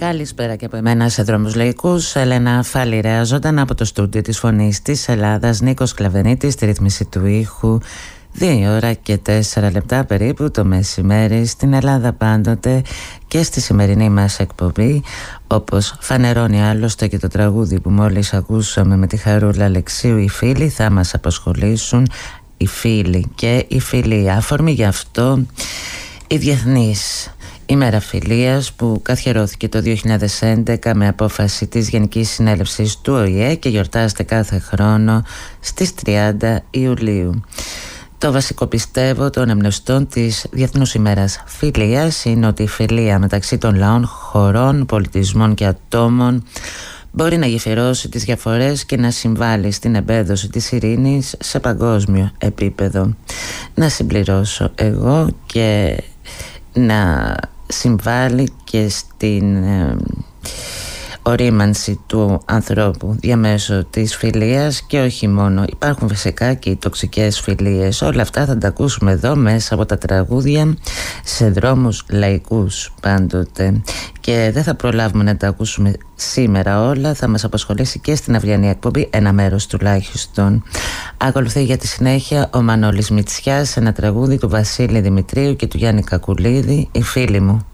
Καλησπέρα και από εμένα σε Δρόμους Λαϊκούς. Έλενα Φάλιρεα, ζωντανά από το στούντιο της Φωνής της Ελλάδας. Νίκος Κλαβενίτης στη ρύθμιση του ήχου. 2 ώρα και 4 λεπτά περίπου το μεσημέρι στην Ελλάδα πάντοτε και στη σημερινή μας εκπομπή, όπως φανερώνει άλλωστε και το τραγούδι που μόλις ακούσαμε με τη Χαρούλα Αλεξίου, οι φίλοι θα μας απασχολήσουν, οι φίλοι και οι φίλοι. Αφορμή γι' αυτό η Διεθνής ημέρα φιλίας που καθιερώθηκε το 2011 με απόφαση της Γενικής Συνέλευσης του ΟΗΕ και γιορτάζεται κάθε χρόνο στις 30 Ιουλίου. Το βασικό πιστεύω των εμπνευστών της Διεθνούς ημέρας φιλίας είναι ότι η φιλία μεταξύ των λαών, χωρών, πολιτισμών και ατόμων μπορεί να γεφυρώσει τις διαφορές και να συμβάλλει στην εμπέδωση της ειρήνης σε παγκόσμιο επίπεδο. Να συμπληρώσω εγώ και να συμβάλλει και στην ορίμανση του ανθρώπου διαμέσου της φιλίας και όχι μόνο. Υπάρχουν φυσικά και οι τοξικές φιλίες. Όλα αυτά θα τα ακούσουμε εδώ μέσα από τα τραγούδια σε Δρόμους Λαϊκούς πάντοτε. Και δεν θα προλάβουμε να τα ακούσουμε σήμερα όλα. Θα μας απασχολήσει και στην αυριανή εκπομπή ένα μέρος τουλάχιστον. Ακολουθεί για τη συνέχεια ο Μανώλης Μητσιάς, ένα τραγούδι του Βασίλη Δημητρίου και του Γιάννη Κακουλίδη, «Οι φίλοι μου».